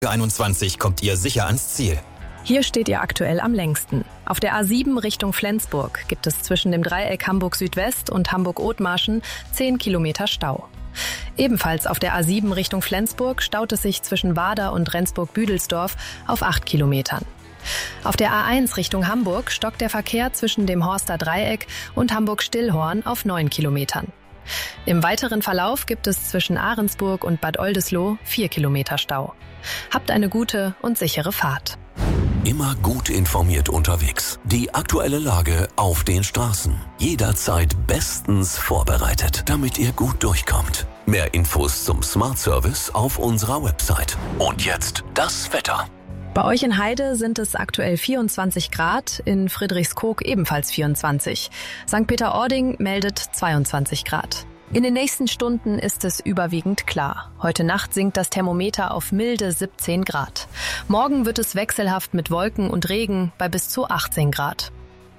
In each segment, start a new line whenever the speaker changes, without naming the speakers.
21 kommt ihr sicher ans Ziel.
Hier steht ihr aktuell am längsten. Auf der A7 Richtung Flensburg gibt es zwischen dem Dreieck Hamburg Südwest und Hamburg-Othmarschen 10 Kilometer Stau. Ebenfalls auf der A7 Richtung Flensburg staut es sich zwischen Wader und Rendsburg-Büdelsdorf auf 8 Kilometern. Auf der A1 Richtung Hamburg stockt der Verkehr zwischen dem Horster Dreieck und Hamburg-Stillhorn auf 9 Kilometern. Im weiteren Verlauf gibt es zwischen Ahrensburg und Bad Oldesloe 4 Kilometer Stau. Habt eine gute und sichere Fahrt.
Immer gut informiert unterwegs. Die aktuelle Lage auf den Straßen. Jederzeit bestens vorbereitet, damit ihr gut durchkommt. Mehr Infos zum Smart Service auf unserer Website. Und jetzt das Wetter.
Bei euch in Heide sind es aktuell 24 Grad, in Friedrichskoog ebenfalls 24. St. Peter-Ording meldet 22 Grad. In den nächsten Stunden ist es überwiegend klar. Heute Nacht sinkt das Thermometer auf milde 17 Grad. Morgen wird es wechselhaft mit Wolken und Regen bei bis zu 18 Grad.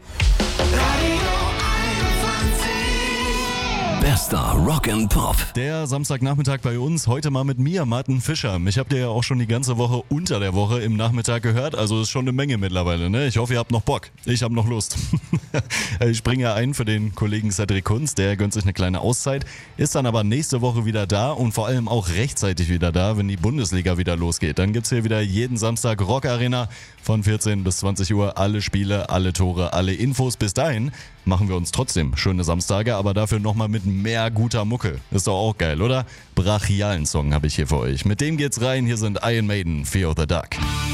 Bester Rock and Pop.
Der Samstagnachmittag bei uns, heute mal mit mir, Martin Fischer. Mich habt ihr ja auch schon die ganze Woche unter der Woche im Nachmittag gehört, also ist schon eine Menge mittlerweile, ne? Ich hoffe, ihr habt noch Bock. Ich habe noch Lust. Ich springe ja ein für den Kollegen Cedric Kunz, der gönnt sich eine kleine Auszeit, ist dann aber nächste Woche wieder da und vor allem auch rechtzeitig wieder da, wenn die Bundesliga wieder losgeht. Dann gibt's hier wieder jeden Samstag Rock Arena von 14 bis 20 Uhr, alle Spiele, alle Tore, alle Infos. Bis dahin machen wir uns trotzdem schöne Samstage, aber dafür nochmal mit mehr guter Mucke. Ist doch auch geil, oder? Brachialen Song habe ich hier für euch. Mit dem geht's rein. Hier sind Iron Maiden, Fear of the Dark.